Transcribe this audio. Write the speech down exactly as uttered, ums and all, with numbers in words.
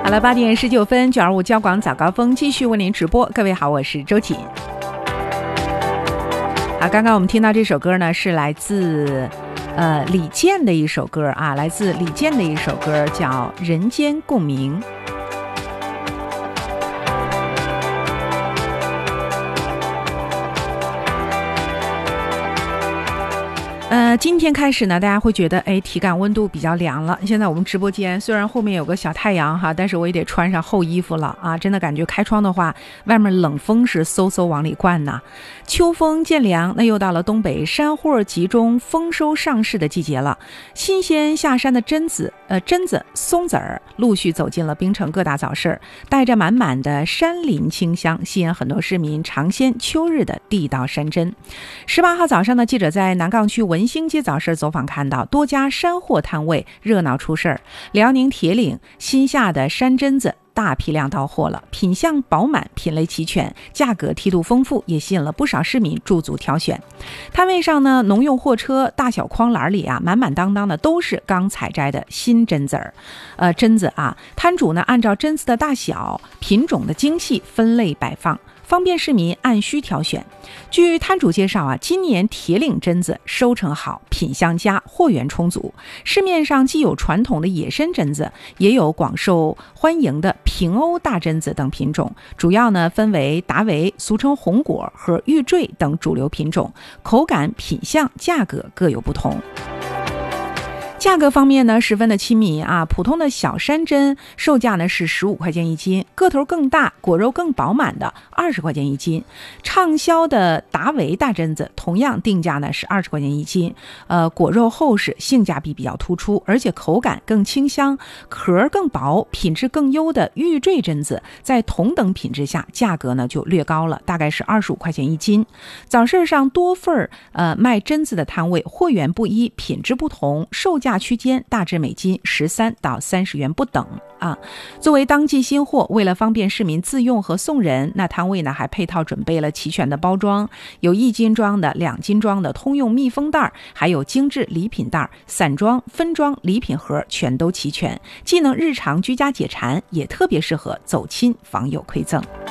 好了，八点十九分，九二五交广早高峰继续为您直播。各位好，我是周瑾。好，刚刚我们听到这首歌呢，是来自呃李健的一首歌啊，来自李健的一首歌叫《人间共鸣》。呃，今天开始呢，大家会觉得，哎，体感温度比较凉了。现在我们直播间虽然后面有个小太阳哈，但是我也得穿上厚衣服了啊！真的感觉开窗的话，外面冷风是嗖嗖往里灌呐。秋风渐凉，那又到了东北山货集中丰收上市的季节了。新鲜下山的榛子、呃榛子、松子儿陆续走进了槟城各大早市，带着满满的山林清香，吸引很多市民尝鲜秋日的地道山珍。十八号早上呢，记者在南岗区文兴街早市走访，看到多家山货摊位热闹出事儿。辽宁铁岭新下的山榛子大批量到货了，品相饱满，品类齐全，价格梯度丰富，也吸引了不少市民驻足挑选。摊位上呢，农用货车大小筐篮里啊，满满当当的都是刚采摘的新榛子儿，呃，榛子啊，摊主呢按照榛子的大小、品种的精细分类摆放，方便市民按需挑选。据摊主介绍啊，今年铁岭榛子收成好，品相佳，货源充足。市面上既有传统的野生榛子，也有广受欢迎的平欧大榛子等品种，主要呢分为达维、俗称红果和玉坠等主流品种，口感、品相、价格各有不同。价格方面呢，十分的亲民啊！普通的小山榛售价呢是十五块钱一斤，个头更大、果肉更饱满的二十块钱一斤。畅销的达维大榛子同样定价呢是二十块钱一斤，呃，果肉厚实，性价比比较突出，而且口感更清香，壳更薄，品质更优的玉坠榛子，在同等品质下，价格呢就略高了，大概是二十五块钱一斤。早市上多份呃卖榛子的摊位，货源不一，品质不同，售价区间大致每斤十三到三十元不等啊。作为当季新货，为了方便市民自用和送人，那摊位呢还配套准备了齐全的包装，有一斤装的、两斤装的通用密封袋，还有精致礼品袋、散装、分装礼品盒，全都齐全，既能日常居家解馋，也特别适合走亲访友馈赠。